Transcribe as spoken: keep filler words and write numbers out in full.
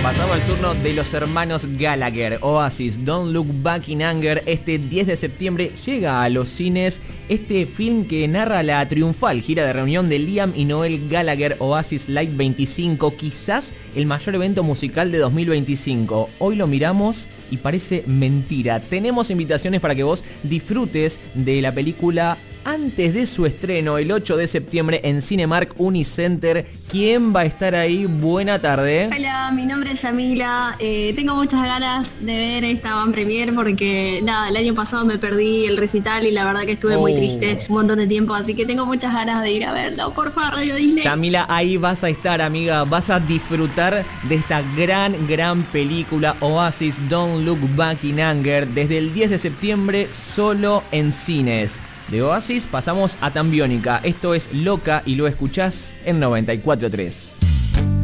Pasamos al turno de los hermanos Gallagher. Oasis, Don't Look Back in Anger. Este diez de septiembre llega a los cines este film que narra la triunfal gira de reunión de Liam y Noel Gallagher, Oasis Live veinticinco, quizás el mayor evento musical de dos mil veinticinco. Hoy lo miramos y parece mentira. Tenemos invitaciones para que vos disfrutes de la película antes de su estreno, el ocho de septiembre en Cinemark Unicenter. ¿Quién va a estar ahí? Buena tarde. Hola, mi nombre es Yamila. Eh, tengo muchas ganas de ver esta van premier porque, nada, el año pasado me perdí el recital y la verdad que estuve oh. muy triste un montón de tiempo, así que tengo muchas ganas de ir a verlo. Por favor, Radio Disney. Yamila, ahí vas a estar, amiga. Vas a disfrutar de esta gran, gran película Oasis, Don't Look Back in Anger, desde el diez de septiembre solo en cines. De Oasis pasamos a Tan Biónica. Esto es Loca y lo escuchás en noventa y cuatro punto tres.